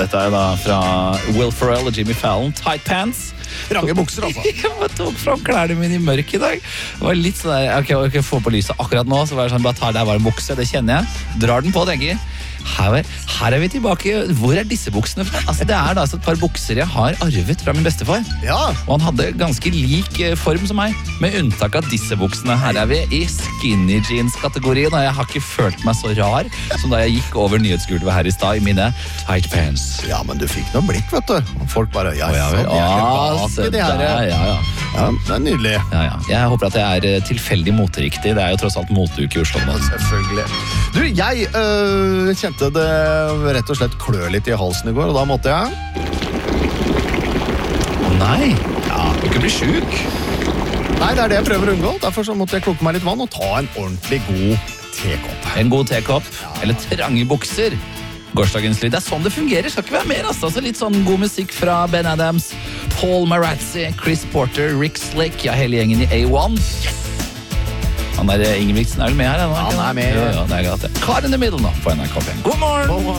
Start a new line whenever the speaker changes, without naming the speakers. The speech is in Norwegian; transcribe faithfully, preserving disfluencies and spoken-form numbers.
Dette er da fra Will Ferrell og Jimmy Fallon, Tight Pants.
Range bukser, altså.
Jeg tok fram klærne mine i mørk i dag. Det var litt sånn der, ok, jeg får på lyset akkurat nå, så var det sånn, bare tar der var en bukse, det kjenner jeg. Drar den på, tenker jeg. Her, her er vi tilbake. Hvor er disse buksene fra? Altså, det er da altså et par bukser jeg har arvet fra min bestefar.
Ja.
Og han hadde ganske lik form som meg, med unntak av disse buksene. Her er vi i skinny jeans-kategorien, og jeg har ikke følt meg så rar som da jeg gikk over nyhetsgulvet her i stad i mine tight pants.
Ja, men du fikk noe blikk, vet du. Folk bare, ja,
ja,
så, de er
ja,
tilbake, de her.
ja, ja.
Ja, det er nydelig.
Ja, ja. Jeg håper at jeg er tilfeldig moteriktig. Det er jo tross alt moteuke i Oslo nå.
Selvfølgelig. Du, jeg øh, kjente det rett og slett klø litt i halsen i går, og da måtte jeg...
Å nei, ja, du kan bli syk.
Nei, det er det jeg prøver å unngå. Derfor så måtte jeg koke meg litt vann og ta en ordentlig god tekopp.
En god tekopp, eller trange bukser. Gårsdagens lyd, det er sånn det fungerer. Skal ikke være mer, altså. Så litt sånn god musikk fra Ben Adams, Paul Marazzi, Chris Porter, Rick Slick, ja, hele gjengen i A one. Yes! Han der Ingebrigtsen er vel med her, eller?
Han er med.
Ja, ja, det er greit. Car in the Middle nå på N R K P. God morgen!
God morgen.